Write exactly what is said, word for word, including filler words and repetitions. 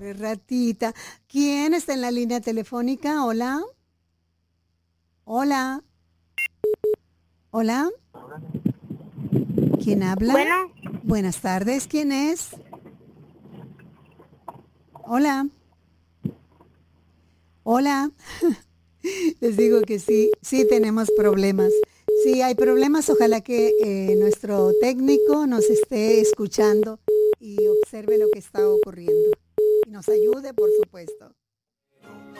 Pobre ratita. ¿Quién está en la línea telefónica? Hola. Hola. Hola. ¿Quién habla? Bueno, Buenas tardes. ¿Quién es? Hola. Hola. Les digo que sí, sí tenemos problemas. Sí, hay problemas. Ojalá que eh, nuestro técnico nos esté escuchando y observe lo que está ocurriendo. Y nos ayude, por supuesto.